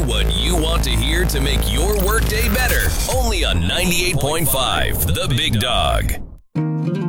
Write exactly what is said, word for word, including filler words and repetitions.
what you want to hear to make your workday better. Only on ninety-eight point five, The Big Dog.